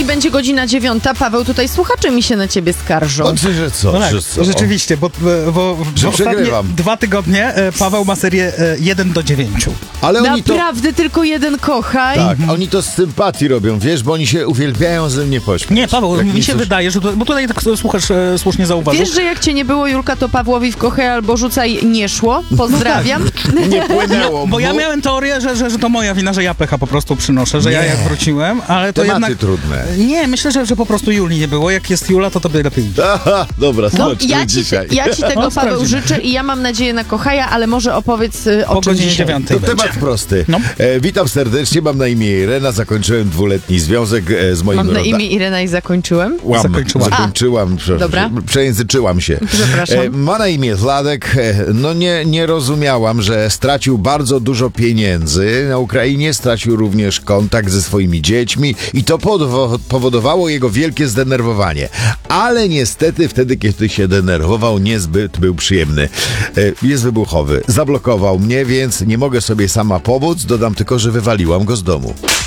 będzie godzina 9. Paweł, tutaj słuchacze mi się na ciebie skarżą. Oczy, że co? No tak, że co? rzeczywiście, bo Że ostatnie przegrywam. 2 tygodnie Paweł ma serię 1-9. Ale oni to... Naprawdę tylko jeden kochaj? Tak, oni to z sympatii robią, wiesz, bo oni się uwielbiają ze mnie pośmiać. Nie, Paweł, Jak mi się coś- wydaje, że bo tutaj tak słuchasz słusznie zauważył. Wiesz, że jak cię nie było, Julka, to Pawłowi w kochaj albo rzucaj nie szło? Pozdrawiam. Nie płynęło. Bo ja miałem teorię, że to moja wina, że ja pecha po prostu przynoszę, że ja Nie. jak wróciłem, ale to Tematy jednak... trudne. Nie, myślę, że po prostu Julii nie było. Jak jest Jula, to tobie lepiej idzie. Aha, dobra, No, zobaczmy dzisiaj. ja ci tego, No, Paweł, sprawdzimy. życzę i ja mam nadzieję na kochaja, ale może opowiedz o Po czym godzinie dzisiaj. 9 To będzie. temat prosty. No. Witam serdecznie, mam na imię Irena, zakończyłem 2-letni związek z moim Mam na rodakiem. imię Irena i zakończyłem. Zakończyłam, Dobra. przejęzyczyłam się. Przepraszam. Ma na imię Wladek. No nie rozumiałam, że stracił bardzo dużo pieniędzy na Ukrainie, stracił również kontakt ze swoimi dziećmi i to powodowało jego wielkie zdenerwowanie. Ale niestety wtedy, kiedy się denerwował, niezbyt był przyjemny. Jest wybuchowy. Zablokował mnie, więc nie mogę sobie sama pomóc. Dodam tylko, że wywaliłam go z domu.